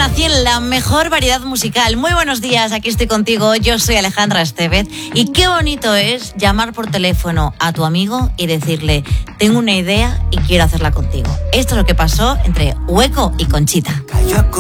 a 100, la mejor variedad musical. Muy buenos días, aquí estoy contigo. Yo soy Alejandra Estevez. Y qué bonito es llamar por teléfono a tu amigo y decirle: tengo una idea y quiero hacerla contigo. Esto es lo que pasó entre Hueco y Conchita.